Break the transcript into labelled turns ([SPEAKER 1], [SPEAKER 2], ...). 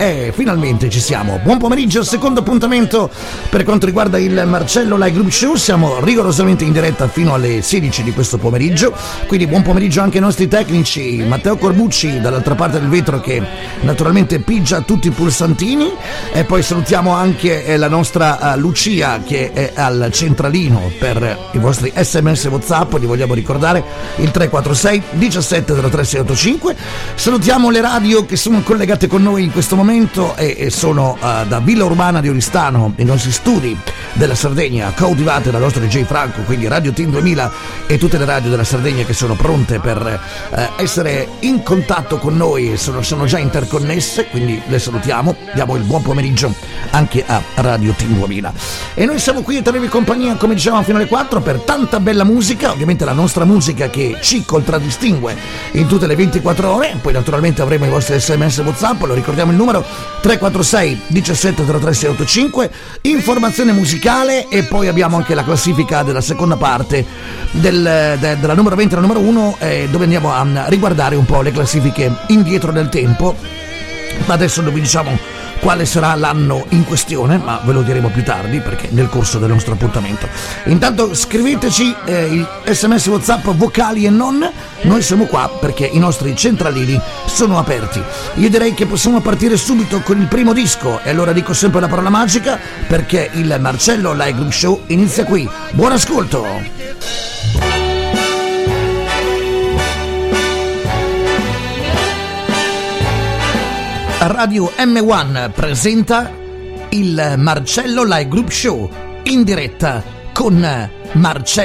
[SPEAKER 1] finalmente ci siamo. Buon pomeriggio, secondo appuntamento per quanto riguarda il Marcello Live Group Show. Siamo rigorosamente in diretta fino alle 16 di questo pomeriggio, quindi buon pomeriggio anche ai nostri tecnici, Matteo Corbucci dall'altra parte del vetro che naturalmente pigia tutti i pulsantini, e poi salutiamo anche la nostra Lucia che è al centralino per i vostri SMS WhatsApp. Li vogliamo ricordare, il 346 17 03 685. Salutiamo le radio che sono collegate con noi in questo momento e sono da Villa Urbana di Oristano, i nostri studi della Sardegna, coadiuvate dal nostro DJ Franco, quindi Radio Team 2000 e tutte le radio della Sardegna che sono pronte per essere in contatto con noi, sono già interconnesse, quindi le salutiamo, diamo il buon pomeriggio anche a Radio Team 2000. E noi siamo qui a tenervi compagnia, come dicevamo, fino alle 4 per tanta bella musica, ovviamente la nostra musica che ci contraddistingue in tutte le 24 ore, poi naturalmente avremo i vostri SMS WhatsApp, lo ricordiamo il numero 346 17 03 685, informazione musicale, e poi abbiamo anche la classifica della seconda parte della numero 20 alla numero 1, dove andiamo a riguardare un po' le classifiche indietro nel tempo. Ma adesso non vi diciamo quale sarà l'anno in questione, ma ve lo diremo più tardi perché nel corso del nostro appuntamento. Intanto scriveteci i SMS WhatsApp vocali e non, noi siamo qua perché i nostri centralini sono aperti. Io direi che possiamo partire subito con il primo disco, e allora dico sempre la parola magica perché il Marcello Live Group Show inizia qui. Buon ascolto! Radio M1 presenta il Marcello Live Group Show in diretta con Marcello